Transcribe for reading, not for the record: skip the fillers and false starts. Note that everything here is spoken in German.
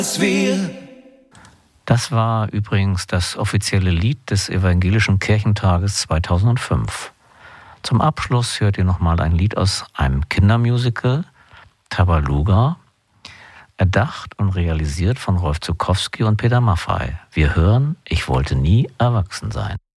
Das war übrigens das offizielle Lied des Evangelischen Kirchentages 2005. Zum Abschluss hört ihr nochmal ein Lied aus einem Kindermusical, Tabaluga, erdacht und realisiert von Rolf Zuckowski und Peter Maffay. Wir hören, ich wollte nie erwachsen sein.